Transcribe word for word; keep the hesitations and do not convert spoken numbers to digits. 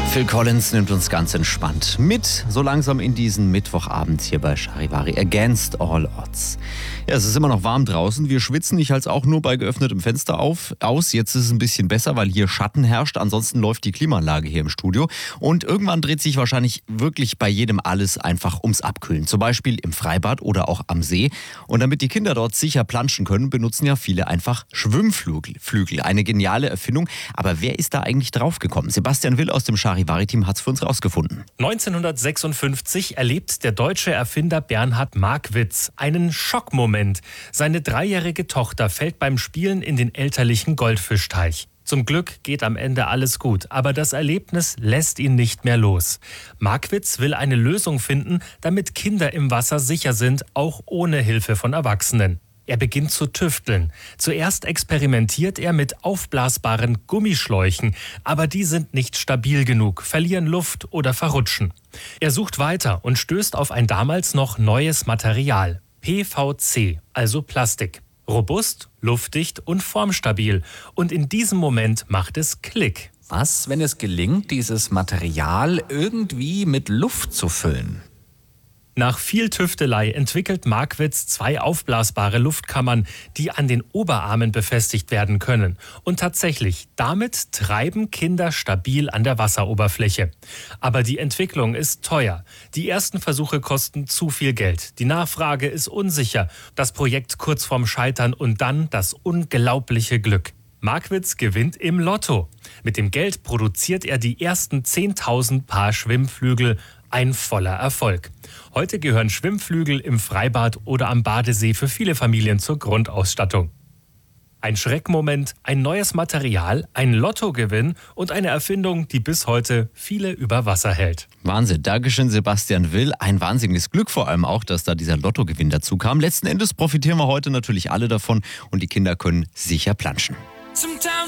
Phil Collins nimmt uns ganz entspannt mit, so langsam in diesen Mittwochabend hier bei Charivari Against All Odds. Ja, es ist immer noch warm draußen, wir schwitzen, ich halte es auch nur bei geöffnetem Fenster auf, aus. Jetzt ist es ein bisschen besser, weil hier Schatten herrscht, ansonsten läuft die Klimaanlage hier im Studio. Und irgendwann dreht sich wahrscheinlich wirklich bei jedem alles einfach ums Abkühlen, zum Beispiel im Freibad oder auch am See. Und damit die Kinder dort sicher planschen können, benutzen ja viele einfach Schwimmflügel. Flügel. Eine geniale Erfindung, aber wer ist da eigentlich draufgekommen? Sebastian Will aus dem Charivari-Team hat es für uns rausgefunden. neunzehnhundertsechsundfünfzig erlebt der deutsche Erfinder Bernhard Markwitz einen Schockmoment. Seine dreijährige Tochter fällt beim Spielen in den elterlichen Goldfischteich. Zum Glück geht am Ende alles gut, aber das Erlebnis lässt ihn nicht mehr los. Markwitz will eine Lösung finden, damit Kinder im Wasser sicher sind, auch ohne Hilfe von Erwachsenen. Er beginnt zu tüfteln. Zuerst experimentiert er mit aufblasbaren Gummischläuchen, aber die sind nicht stabil genug, verlieren Luft oder verrutschen. Er sucht weiter und stößt auf ein damals noch neues Material, P V C, also Plastik. Robust, luftdicht und formstabil. Und in diesem Moment macht es Klick. Was, wenn es gelingt, dieses Material irgendwie mit Luft zu füllen? Nach viel Tüftelei entwickelt Markwitz zwei aufblasbare Luftkammern, die an den Oberarmen befestigt werden können. Und tatsächlich, damit treiben Kinder stabil an der Wasseroberfläche. Aber die Entwicklung ist teuer. Die ersten Versuche kosten zu viel Geld. Die Nachfrage ist unsicher. Das Projekt kurz vorm Scheitern und dann das unglaubliche Glück. Markwitz gewinnt im Lotto. Mit dem Geld produziert er die ersten zehntausend Paar Schwimmflügel. Ein voller Erfolg. Heute gehören Schwimmflügel im Freibad oder am Badesee für viele Familien zur Grundausstattung. Ein Schreckmoment, ein neues Material, ein Lottogewinn und eine Erfindung, die bis heute viele über Wasser hält. Wahnsinn, Dankeschön Sebastian Will. Ein wahnsinniges Glück vor allem auch, dass da dieser Lottogewinn dazu kam. Letzten Endes profitieren wir heute natürlich alle davon und die Kinder können sicher planschen. Sometimes